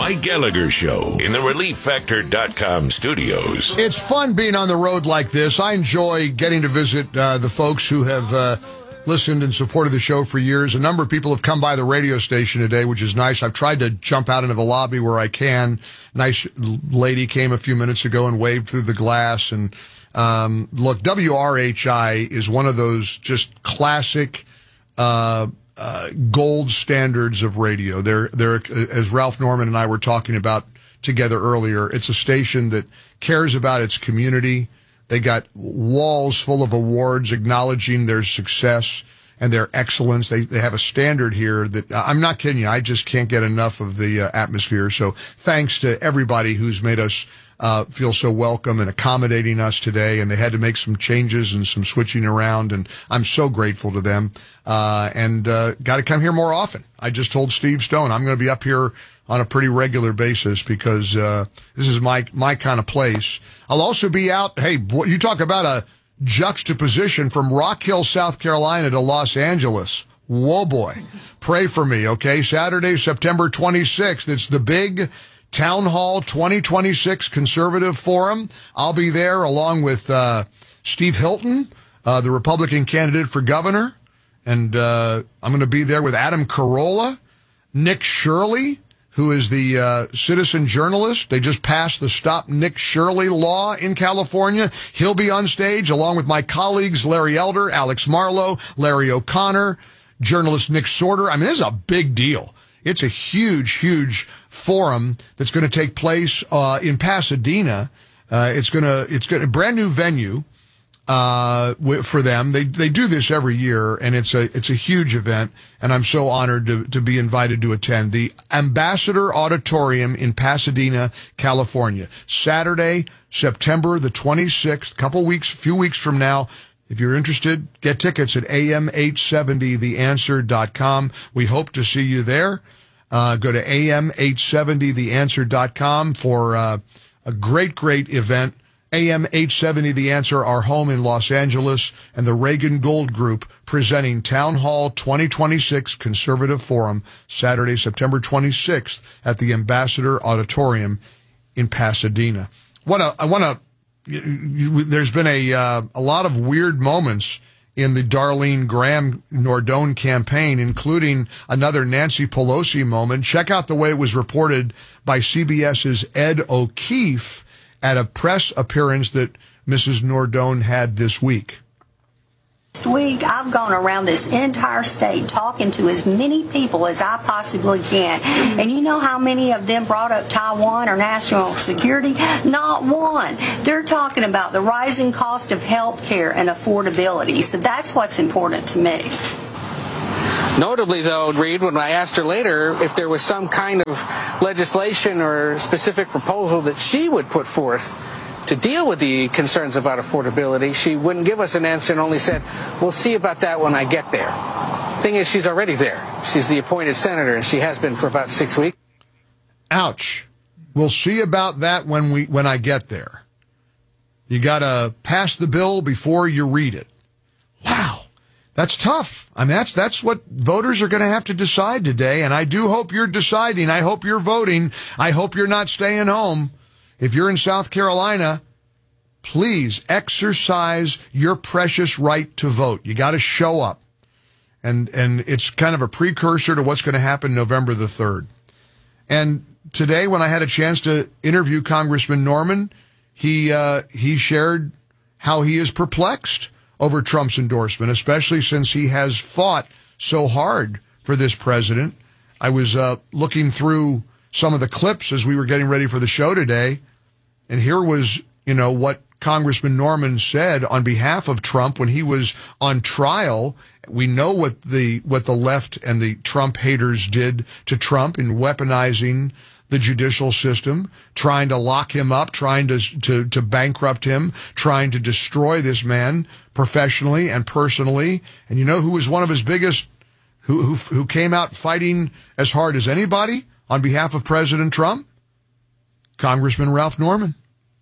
Mike Gallagher Show in the ReliefFactor.com studios. It's fun being on the road like this. I enjoy getting to visit the folks who have listened and supported the show for years. A number of people have come by the radio station today, which is nice. I've tried to jump out into the lobby where I can. Nice lady came a few minutes ago and waved through the glass. And look, WRHI is one of those just classic gold standards of radio. They're as Ralph Norman and I were talking about together earlier, it's a station that cares about its community. They got walls full of awards acknowledging their success and their excellence. They have a standard here that I'm not kidding you. I just can't get enough of the atmosphere. So thanks to everybody who's made us feel so welcome and accommodating us today. And they had to make some changes and some switching around. And I'm so grateful to them. And got to come here more often. I just told Steve Stone I'm going to be up here on a pretty regular basis because this is my kind of place. I'll also be out. Hey, boy, you talk about a juxtaposition from Rock Hill, South Carolina to Los Angeles. Whoa, boy. Pray for me, okay? Saturday, September 26th. It's the big Town Hall 2026 Conservative Forum. I'll be there along with Steve Hilton, the Republican candidate for governor. And I'm going to be there with Adam Carolla, Nick Shirley, who is the citizen journalist. They just passed the Stop Nick Shirley law in California. He'll be on stage along with my colleagues Larry Elder, Alex Marlowe, Larry O'Connor, journalist Nick Sorter. I mean, this is a big deal. It's a huge, huge forum that's going to take place in Pasadena. It's going to brand new venue for them. They do this every year, and it's a huge event, and I'm so honored to be invited to attend. The Ambassador Auditorium in Pasadena, California. Saturday, September the 26th, few weeks from now. If you're interested, get tickets at am870theanswer.com. We hope to see you there. Go to am870theanswer.com for a great event. AM 870 The Answer, our home in Los Angeles, and the Reagan Gold Group presenting Town Hall 2026 Conservative Forum, Saturday, September 26th at the Ambassador Auditorium in Pasadena. There's been a lot of weird moments in the Darlene Graham Nordone campaign, including another Nancy Pelosi moment. Check out the way it was reported by CBS's Ed O'Keefe at a press appearance that Mrs. Nordone had this week. Last week, I've gone around this entire state talking to as many people as I possibly can. And you know how many of them brought up Taiwan or national security? Not one. They're talking about the rising cost of health care and affordability. So that's what's important to me. Notably, though, Reed, when I asked her later if there was some kind of legislation or specific proposal that she would put forth to deal with the concerns about affordability, she wouldn't give us an answer and only said, we'll see about that when I get there. The thing is, she's already there. She's the appointed senator, and she has been for about 6 weeks. Ouch. We'll see about that when I get there. You got to pass the bill before you read it. Wow. That's tough. I mean, that's what voters are going to have to decide today. And I do hope you're deciding. I hope you're voting. I hope you're not staying home. If you're in South Carolina, please exercise your precious right to vote. You got to show up. And it's kind of a precursor to what's going to happen November the 3rd. And today, when I had a chance to interview Congressman Norman, he shared how he is perplexed over Trump's endorsement, especially since he has fought so hard for this president. I was looking through some of the clips as we were getting ready for the show today, and here was, what Congressman Norman said on behalf of Trump when he was on trial. We know what the left and the Trump haters did to Trump in weaponizing the judicial system, trying to lock him up, trying to bankrupt him, trying to destroy this man professionally and personally. And you know who was one of his biggest, who came out fighting as hard as anybody on behalf of President Trump? Congressman Ralph Norman.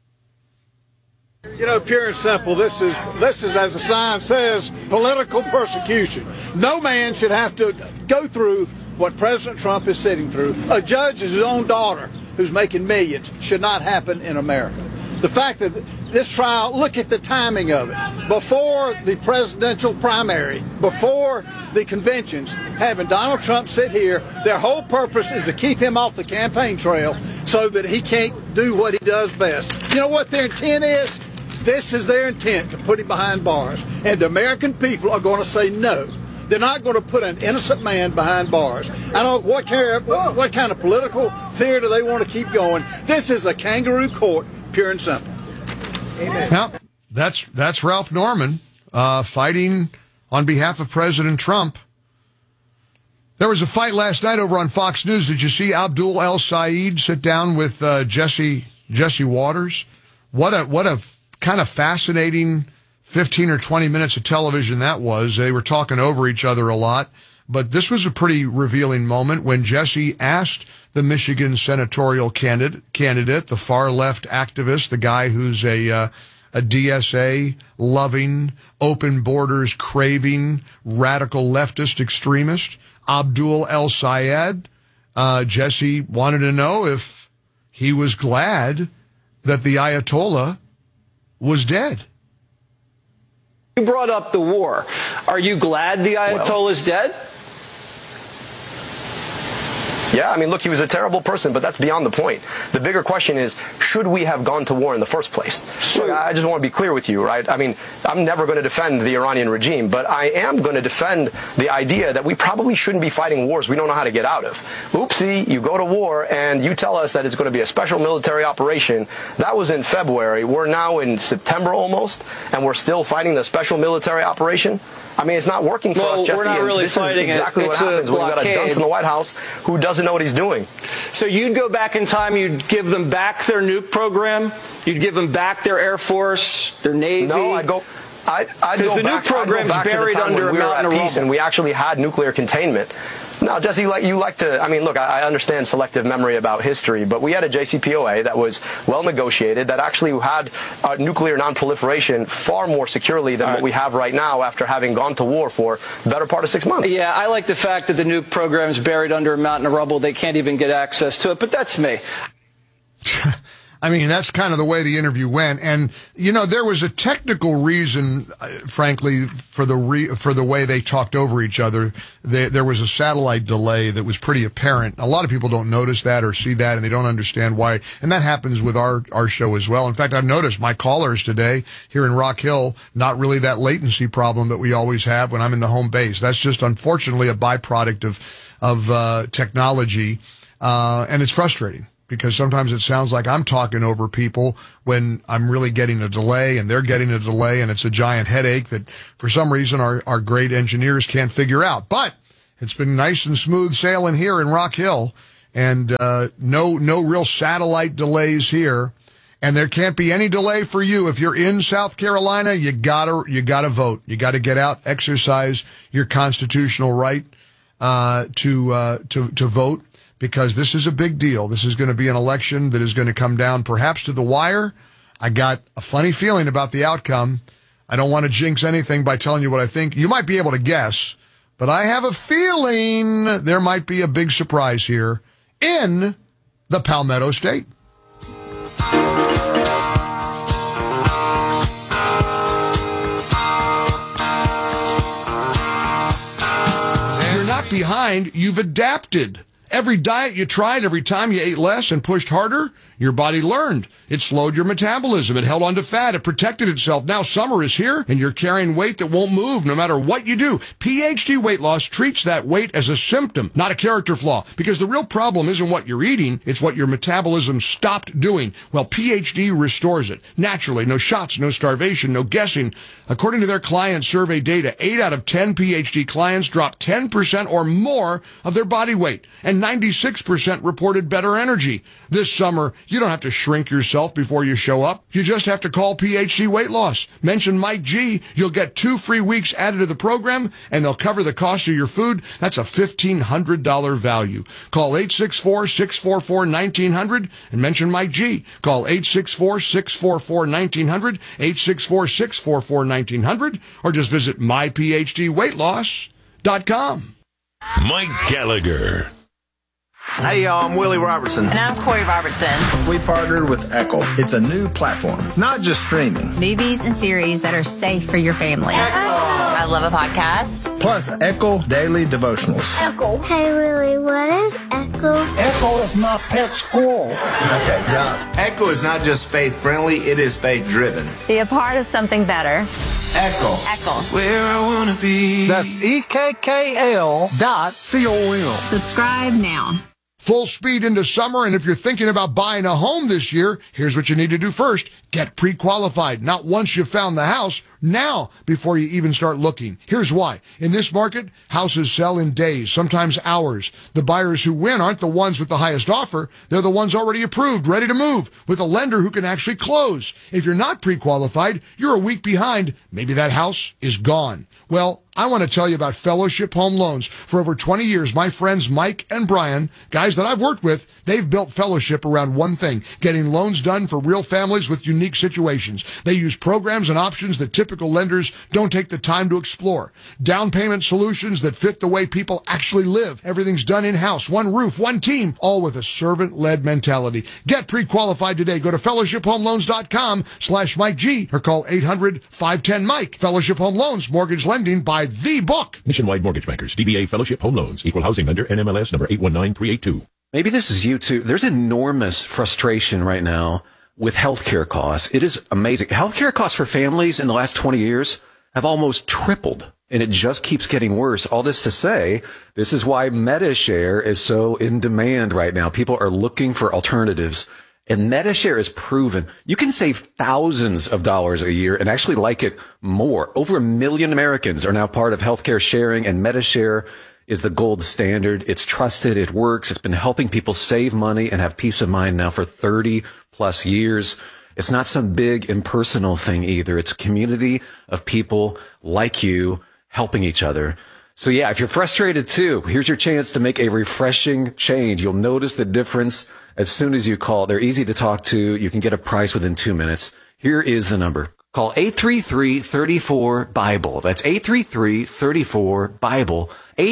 Pure and simple, this is, as the sign says, political persecution. No man should have to go through what President Trump is sitting through. A judge is his own daughter who's making millions should not happen in America. The fact that this trial, look at the timing of it. Before the presidential primary, before the conventions, having Donald Trump sit here, their whole purpose is to keep him off the campaign trail so that he can't do what he does best. You know what their intent is? This is their intent, to put him behind bars. And the American people are going to say no. They're not going to put an innocent man behind bars. I don't know what kind of political theater they want to keep going. This is a kangaroo court, pure and simple. Amen. Now, that's Ralph Norman fighting on behalf of President Trump. There was a fight last night over on Fox News. Did you see Abdul El Sayed sit down with Jesse Waters? What a kind of fascinating 15 or 20 minutes of television that was. They were talking over each other a lot, but this was a pretty revealing moment when Jesse asked the Michigan senatorial candidate, the far left activist, the guy who's a DSA loving, open borders craving, radical leftist extremist, Abdul El Sayed. Jesse wanted to know if he was glad that the Ayatollah was dead. You brought up the war. Are you glad the Ayatollah is dead? Yeah, I mean, look, he was a terrible person, but that's beyond the point. The bigger question is, should we have gone to war in the first place? Look, I just want to be clear with you, right? I mean, I'm never going to defend the Iranian regime, but I am going to defend the idea that we probably shouldn't be fighting wars we don't know how to get out of. Oopsie, you go to war and you tell us that it's going to be a special military operation. That was in February. We're now in September almost, and we're still fighting the special military operation. I mean, it's not working for us, Jesse. We're not really fighting this is exactly what happens when you've got a dunce in the White House who doesn't know what he's doing. So you'd go back in time, you'd give them back their nuke program, you'd give them back their Air Force, their Navy. No, I'd go back nuke program's buried under a mountain of rubble. And we actually had nuclear containment. Now, Jesse, you like to, I mean, look, I understand selective memory about history, but we had a JCPOA that was well negotiated, that actually had nuclear non-proliferation far more securely than what we have right now after having gone to war for the better part of 6 months. Yeah, I like the fact that the nuke program's buried under a mountain of rubble. They can't even get access to it, but that's me. I mean, that's kind of the way the interview went. And, you know, there was a technical reason, frankly, for the way they talked over each other. There was a satellite delay that was pretty apparent. A lot of people don't notice that or see that, and they don't understand why. And that happens with our show as well. In fact, I've noticed my callers today here in Rock Hill, not really that latency problem that we always have when I'm in the home base. That's just unfortunately a byproduct of technology. And it's frustrating, because sometimes it sounds like I'm talking over people when I'm really getting a delay and they're getting a delay, and it's a giant headache that for some reason our great engineers can't figure out. But it's been nice and smooth sailing here in Rock Hill, and no real satellite delays here. And there can't be any delay for you. If you're in South Carolina, you gotta vote. You gotta get out, exercise your constitutional right to vote. Because this is a big deal. This is going to be an election that is going to come down perhaps to the wire. I got a funny feeling about the outcome. I don't want to jinx anything by telling you what I think. You might be able to guess, but I have a feeling there might be a big surprise here in the Palmetto State. You're not behind, you've adapted. Every diet you tried, every time you ate less and pushed harder, your body learned. It slowed your metabolism. It held on to fat. It protected itself. Now summer is here, and you're carrying weight that won't move no matter what you do. PhD Weight Loss treats that weight as a symptom, not a character flaw, because the real problem isn't what you're eating, it's what your metabolism stopped doing. Well, PhD restores it. Naturally, no shots, no starvation, no guessing. According to their client survey data, 8 out of 10 PhD clients dropped 10% or more of their body weight, and 96% reported better energy. This summer, you don't have to shrink yourself before you show up. You just have to call PhD Weight Loss. Mention Mike G. You'll get 2 free weeks added to the program, and they'll cover the cost of your food. That's a $1,500 value. Call 864-644-1900 and mention Mike G. Call 864-644-1900, 864-644-1900, or just visit myphdweightloss.com. Mike Gallagher. Hey, y'all, I'm Willie Robertson. And I'm Corey Robertson. We partnered with Echo. It's a new platform, not just streaming. Movies and series that are safe for your family. Echo. I love a podcast. Plus, Echo Daily Devotionals. Echo. Hey, Willie, what is Echo? Echo is my pet squirrel. Okay, Doc. Echo is not just faith-friendly, it is faith-driven. Be a part of something better. Echo. Echo. Where I want to be. That's EKKL.com. Subscribe now. Full speed into summer, and if you're thinking about buying a home this year, here's what you need to do first. Get pre-qualified. Not once you've found the house, now before you even start looking. Here's why. In this market, houses sell in days, sometimes hours. The buyers who win aren't the ones with the highest offer. They're the ones already approved, ready to move, with a lender who can actually close. If you're not pre-qualified, you're a week behind. Maybe that house is gone. Well, I want to tell you about Fellowship Home Loans. For over 20 years, my friends Mike and Brian, guys that I've worked with, they've built Fellowship around one thing, getting loans done for real families with unique situations. They use programs and options that typical lenders don't take the time to explore. Down payment solutions that fit the way people actually live. Everything's done in-house, one roof, one team, all with a servant-led mentality. Get pre-qualified today. Go to fellowshiphomeloans.com/Mike G or call 800-510-MIKE. Fellowship Home Loans, mortgage lending by the book. Nationwide Mortgage Bankers, DBA Fellowship Home Loans, Equal Housing Lender, NMLS number 819382. Maybe this is you too. There's enormous frustration right now with healthcare costs. It is amazing. Healthcare costs for families in the last 20 years have almost tripled, and it just keeps getting worse. All this to say, this is why MediShare is so in demand right now. People are looking for alternatives. And MediShare is proven you can save thousands of dollars a year and actually like it more. Over 1 million Americans are now part of healthcare sharing, and MediShare is the gold standard. It's trusted. It works. It's been helping people save money and have peace of mind now for 30 plus years. It's not some big impersonal thing either. It's a community of people like you helping each other. So yeah, if you're frustrated too, here's your chance to make a refreshing change. You'll notice the difference as soon as you call. They're easy to talk to. You can get a price within 2 minutes. Here is the number. Call 833-34-BIBLE. That's 833-34-BIBLE.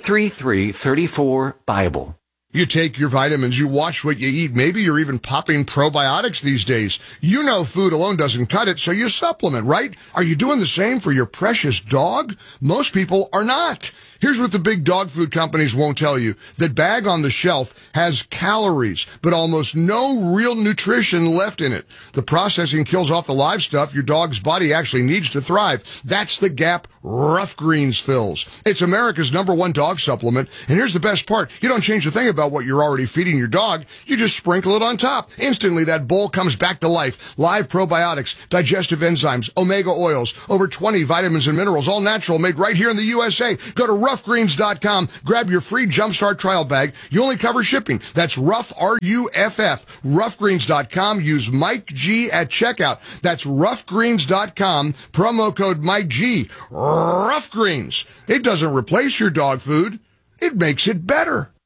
833-34-BIBLE. You take your vitamins, you watch what you eat. Maybe you're even popping probiotics these days. You know food alone doesn't cut it, so you supplement, right? Are you doing the same for your precious dog? Most people are not. Here's what the big dog food companies won't tell you. That bag on the shelf has calories, but almost no real nutrition left in it. The processing kills off the live stuff your dog's body actually needs to thrive. That's the gap Rough Greens fills. It's America's #1 dog supplement, and here's the best part. You don't change a thing about what you're already feeding your dog. You just sprinkle it on top. Instantly, that bowl comes back to life. Live probiotics, digestive enzymes, omega oils, over 20 vitamins and minerals, all natural, made right here in the USA. Go to roughgreens.com. Grab your free Jumpstart trial bag. You only cover shipping. That's Rough, R-U-F-F. Roughgreens.com. Use Mike G at checkout. That's roughgreens.com. Promo code Mike G. Rough Greens. It doesn't replace your dog food. It makes it better.